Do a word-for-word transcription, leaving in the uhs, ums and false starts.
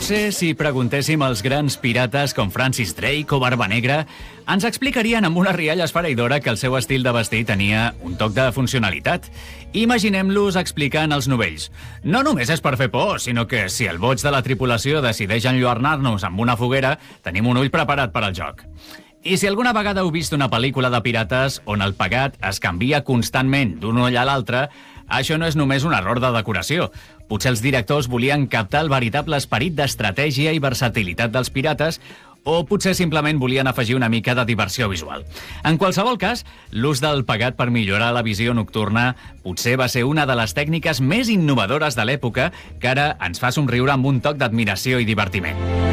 Potser si preguntéssim als grans pirates com Francis Drake o Barba Negra, ens explicarien amb una rialla esfereïdora que el seu estil de vestir tenia un toc de funcionalitat. Imaginem-los explicant als novells. No només és per fer por, sinó que si el boig de la tripulació decideix enlluernar-nos amb una foguera, tenim un ull preparat per al joc. I si alguna vegada heu vist una pel·lícula de pirates on el pegat es canvia constantment d'un ull a l'altre, això no és només un error de decoració. Potser els directors volien captar el veritable esperit d'estratègia i versatilitat dels pirates, o potser simplement volien afegir una mica de diversió visual. En qualsevol cas, l'ús del pegat per millorar la visió nocturna potser va ser una de les tècniques més innovadores de l'època que ara ens fa somriure amb un toc d'admiració i divertiment.